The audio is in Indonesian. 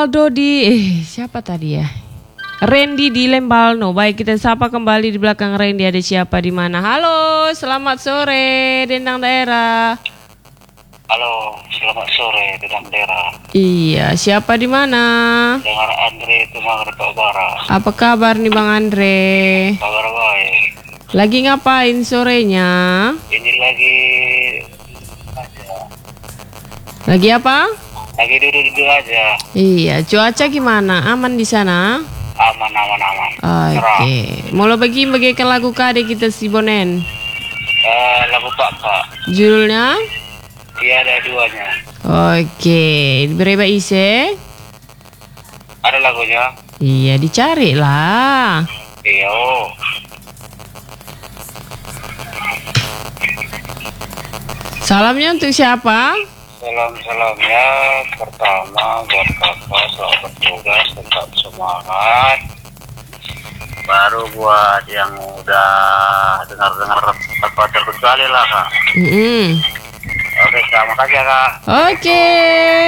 Aldo siapa tadi ya? Randy di Lembalno. Baik, kita sapa kembali di belakang Randy. Ada siapa di mana? Halo, selamat sore Dendang Daerah. Halo, selamat sore Dendang Daerah. Iya, siapa di mana? Dengan Andre Tumangre Pak Bara. Apa kabar nih Bang Andre? Kabar baik. Lagi ngapain sorenya? Ini lagi apa? Lagi duduk-duduk aja. Iya, cuaca gimana? Aman di sana? Aman. Oke. Mau bagikan lagu kade kita si Bonen. Lagu Pak. Judulnya? Iya, ada duanya. Oke, berapa isi? Ada lagunya? Iya, dicari lah. Iya. Salamnya untuk siapa? Salamnya pertama buat kakak, selamat bertugas, tetap semangat. Baru buat yang udah dengar terkecuali lah kak. Oke, terima kasih kak. Oke.